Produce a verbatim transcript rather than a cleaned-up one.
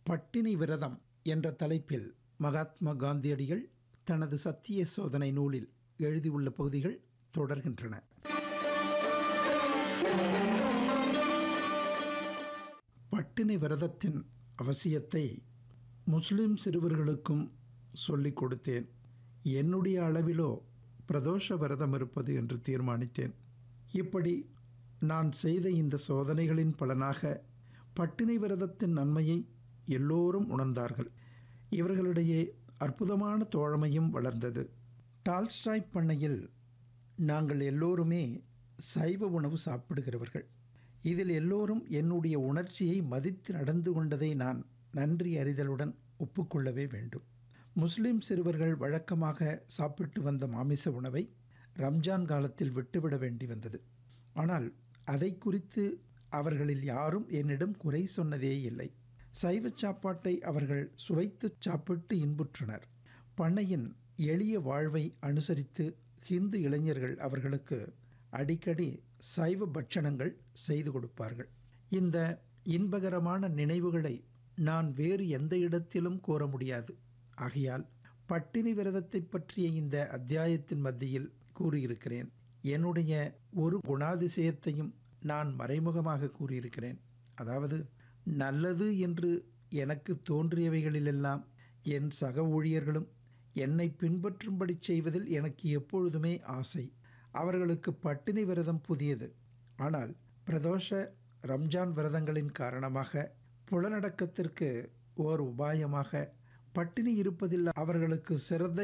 பட்டினி விரதம் என்ற தலைப்பில் மகாத்மா காந்தியடிகள் தனது சத்திய சோதனை நூலில் எழுதியுள்ள பகுதிகள் தொடர்கின்றன. பட்டினி விரதத்தின் அவசியத்தை முஸ்லிம் சிறுவர்களுக்கும் சொல்லிக் கொடுத்தேன். என்னுடைய அளவிலோ பிரதோஷ விரதம் இருப்பது என்று தீர்மானித்தேன். இப்படி நான் செய்த இந்த சோதனைகளின் பலனாக பட்டினி விரதத்தின் நன்மையை எல்லோரும் உணர்ந்தார்கள். இவர்களிடையே அற்புதமான தோழமையும் வளர்ந்தது. டால்ஸ்டாய் பண்ணையில் நாங்கள் எல்லோருமே சைவ உணவு சாப்பிடுகிறவர்கள். இதில் எல்லோரும் என்னுடைய உணர்ச்சியை மதித்து நடந்து கொண்டதை நான் நன்றி அறிதலுடன் ஒப்புக்கொள்ளவே வேண்டும். முஸ்லிம் சிறுவர்கள் வழக்கமாக சாப்பிட்டு வந்த மாமிச உணவை ரம்ஜான் காலத்தில் விட்டுவிட வேண்டி வந்தது. ஆனால் அதை குறித்து அவர்களில் யாரும் என்னிடம் குறை சொன்னதே இல்லை. சைவ சாப்பாட்டை அவர்கள் சுவைத்து சாப்பிட்டு இன்புற்றனர். பண்ணையின் எளிய வாழ்வை அனுசரித்து ஹிந்து இளைஞர்கள் அவர்களுக்கு அடிக்கடி சைவ பட்சணங்கள் செய்து கொடுப்பார்கள். இந்த இன்பகரமான நினைவுகளை நான் வேறு எந்த இடத்திலும் கூற முடியாது. ஆகையால் பட்டினி விரதத்தை பற்றிய இந்த அத்தியாயத்தின் மத்தியில் கூறியிருக்கிறேன். என்னுடைய ஒரு குணாதிசயத்தையும் நான் மறைமுகமாக கூறியிருக்கிறேன். அதாவது, நல்லது என்று எனக்கு தோன்றியவைகளிலெல்லாம் என் சக ஊழியர்களும் என்னை பின்பற்றும்படி செய்வதில் எனக்கு எப்பொழுதுமே ஆசை. அவர்களுக்கு பட்டினி விரதம் புதியது. ஆனால் பிரதோஷ ரம்ஜான் விரதங்களின் காரணமாக புலனடக்கத்திற்கு ஓர் உபாயமாக பட்டினி இருப்பதில் அவர்களுக்கு சிரத்தை